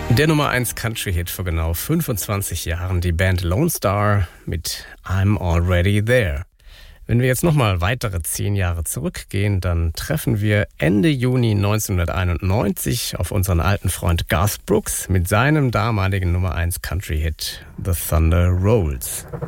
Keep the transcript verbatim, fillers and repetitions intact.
Der Nummer eins Country-Hit vor genau fünfundzwanzig Jahren, die Band Lone Star mit I'm Already There. Wenn wir jetzt nochmal weitere zehn Jahre zurückgehen, dann treffen wir Ende Juni neunzehnhunderteinundneunzig auf unseren alten Freund Garth Brooks mit seinem damaligen Nummer eins Country-Hit The Thunder Rolls.